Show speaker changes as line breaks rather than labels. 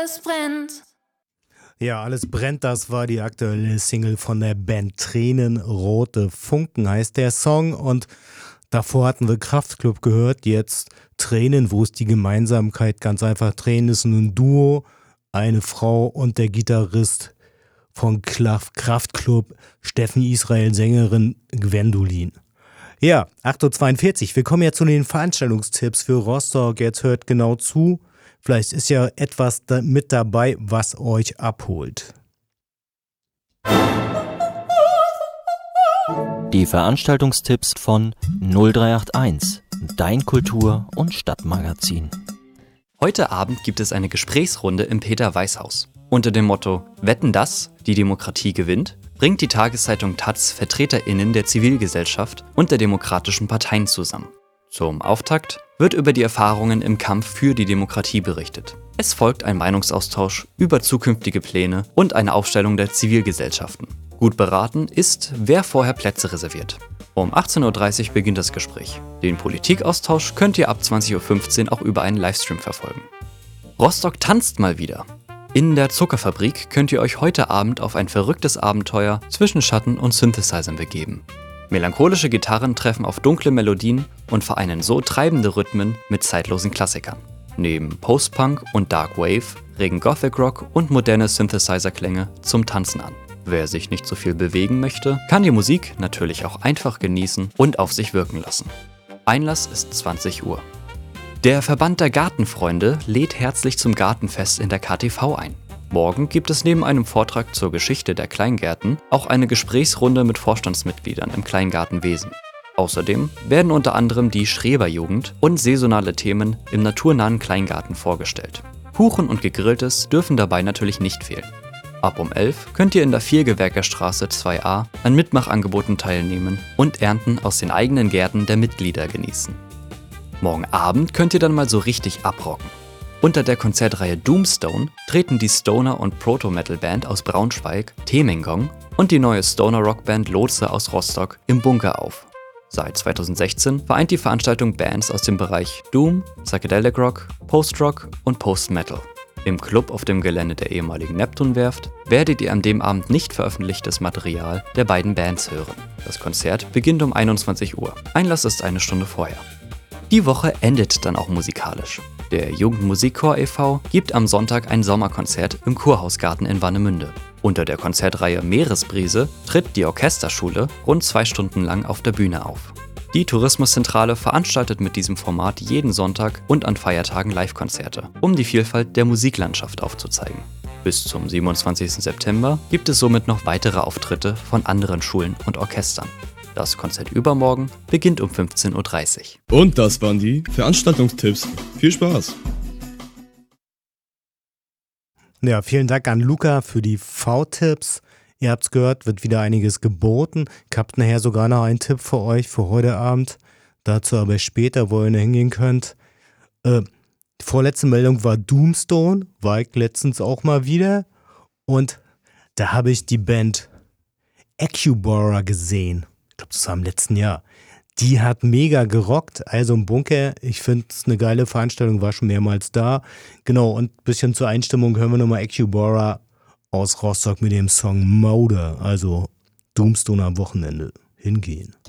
alles brennt.
Ja, alles brennt, das war die aktuelle Single von der Band Tränen, rote Funken heißt der Song und davor hatten wir Kraftklub gehört, jetzt Tränen, wo ist die Gemeinsamkeit? Ganz einfach, Tränen ist ein Duo, eine Frau und der Gitarrist von Kraftklub, Steffen Israel, Sängerin Gwendolin. Ja, 8.42 Uhr, wir kommen ja zu den Veranstaltungstipps für Rostock, jetzt hört genau zu. Vielleicht ist ja etwas mit dabei, was euch abholt.
Die Veranstaltungstipps von 0381, dein Kultur- und Stadtmagazin.
Heute Abend gibt es eine Gesprächsrunde im Peter-Weiß-Haus. Unter dem Motto Wetten, dass die Demokratie gewinnt, bringt die Tageszeitung taz VertreterInnen der Zivilgesellschaft und der demokratischen Parteien zusammen. Zum Auftakt wird über die Erfahrungen im Kampf für die Demokratie berichtet. Es folgt ein Meinungsaustausch über zukünftige Pläne und eine Aufstellung der Zivilgesellschaften. Gut beraten ist, wer vorher Plätze reserviert. Um 18.30 Uhr beginnt das Gespräch. Den Politikaustausch könnt ihr ab 20.15 Uhr auch über einen Livestream verfolgen. Rostock tanzt mal wieder. In der Zuckerfabrik könnt ihr euch heute Abend auf ein verrücktes Abenteuer zwischen Schatten und Synthesizern begeben. Melancholische Gitarren treffen auf dunkle Melodien und vereinen so treibende Rhythmen mit zeitlosen Klassikern. Neben Post-Punk und Dark Wave regen Gothic Rock und moderne Synthesizer-Klänge zum Tanzen an. Wer sich nicht so viel bewegen möchte, kann die Musik natürlich auch einfach genießen und auf sich wirken lassen. Einlass ist 20 Uhr. Der Verband der Gartenfreunde lädt herzlich zum Gartenfest in der KTV ein. Morgen gibt es neben einem Vortrag zur Geschichte der Kleingärten auch eine Gesprächsrunde mit Vorstandsmitgliedern im Kleingartenwesen. Außerdem werden unter anderem die Schreberjugend und saisonale Themen im naturnahen Kleingarten vorgestellt. Kuchen und Gegrilltes dürfen dabei natürlich nicht fehlen. Ab um 11 könnt ihr in der Viergewerkerstraße 2a an Mitmachangeboten teilnehmen und Ernten aus den eigenen Gärten der Mitglieder genießen. Morgen Abend könnt ihr dann mal so richtig abrocken. Unter der Konzertreihe Doomstone treten die Stoner- und Proto-Metal-Band aus Braunschweig, Temengong, und die neue Stoner-Rockband Lotse aus Rostock im Bunker auf. Seit 2016 vereint die Veranstaltung Bands aus dem Bereich Doom, Psychedelic Rock, Post-Rock und Post-Metal. Im Club auf dem Gelände der ehemaligen Neptunwerft werdet ihr an dem Abend nicht veröffentlichtes Material der beiden Bands hören. Das Konzert beginnt um 21 Uhr. Einlass ist eine Stunde vorher. Die Woche endet dann auch musikalisch. Der Jugendmusikchor e.V. gibt am Sonntag ein Sommerkonzert im Kurhausgarten in Warnemünde. Unter der Konzertreihe Meeresbrise tritt die Orchesterschule rund 2 Stunden lang auf der Bühne auf. Die Tourismuszentrale veranstaltet mit diesem Format jeden Sonntag und an Feiertagen Live-Konzerte, um die Vielfalt der Musiklandschaft aufzuzeigen. Bis zum 27. September gibt es somit noch weitere Auftritte von anderen Schulen und Orchestern. Das Konzert übermorgen beginnt um 15.30 Uhr.
Und das waren die Veranstaltungstipps. Viel Spaß!
Ja, vielen Dank an Luca für die V-Tipps. Ihr habt's gehört, wird wieder einiges geboten. Ich hab nachher sogar noch einen Tipp für euch für heute Abend. Dazu aber später, wo ihr hingehen könnt. Die vorletzte Meldung war Doomstone. War ich letztens auch mal wieder. Und da habe ich die Band Accubora gesehen. Ich glaube, das war im letzten Jahr. Die hat mega gerockt, also im Bunker. Ich finde es eine geile Veranstaltung, war schon mehrmals da. Genau, und ein bisschen zur Einstimmung hören wir nochmal Accubora aus Rostock mit dem Song Mauder, also Doomstone am Wochenende. Hingehen.